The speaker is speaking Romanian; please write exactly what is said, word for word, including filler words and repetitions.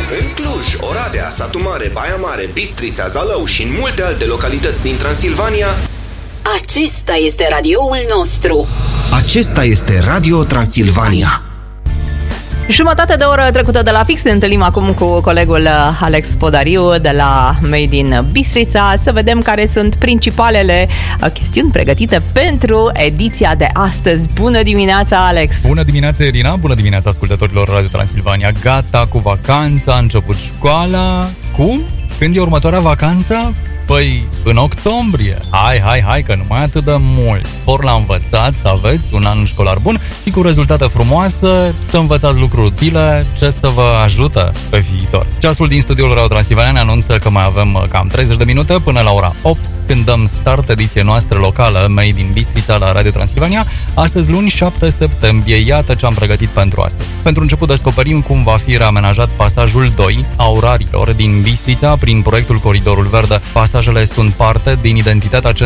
În Cluj, Oradea, Satu Mare, Baia Mare, Bistrița, Zalău și în multe alte localități din Transilvania, acesta este radioul nostru. Acesta este Radio Transilvania. Jumătate de oră trecută de la fix, ne întâlnim acum cu colegul Alex Podariu de la Made in Bistrița să vedem care sunt principalele chestiuni pregătite pentru ediția de astăzi. Bună dimineața, Alex! Bună dimineața, Irina! Bună dimineața, ascultătorilor Radio Transilvania! Gata cu vacanța, a început școala. Cum? Când e următoarea vacanță? Păi, în octombrie. Hai, hai, hai, că nu mai atât de mult. Ori la învățat să aveți un an școlar bun și cu rezultate frumoase, să învățați lucruri utile ce să vă ajută pe viitor. Ceasul din studioul Radio Transilvania ne anunță că mai avem cam treizeci de minute până la ora opt, când dăm start ediției noastre locală Made in Bistrița la Radio Transilvania. Astăzi, luni, șapte septembrie, iată ce am pregătit pentru astăzi. Pentru început descoperim cum va fi reamenajat pasajul doi a orarilor din Bistrița prin proiectul Coridorul Verde. Pasajele sunt parte din identitatea centrului